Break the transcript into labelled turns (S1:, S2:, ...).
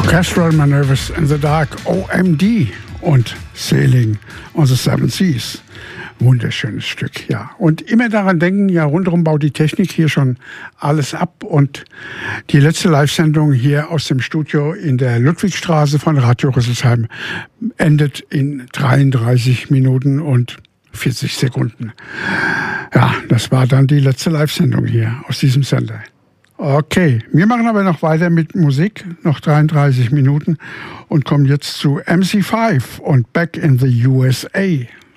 S1: Orchestral Maneuvers in the Dark, OMD und Sailing on the Seven Seas. Wunderschönes Stück, ja. Und immer daran denken, ja, rundherum baut die Technik hier schon alles ab. Und die letzte Live-Sendung hier aus dem Studio in der Ludwigstraße von Radio Rüsselsheim endet in 33 Minuten und 40 Sekunden. Ja, das war dann die letzte Live-Sendung hier aus diesem Sender. Okay, wir machen aber noch weiter mit Musik, noch 33 Minuten und kommen jetzt zu MC5 und Back in the USA.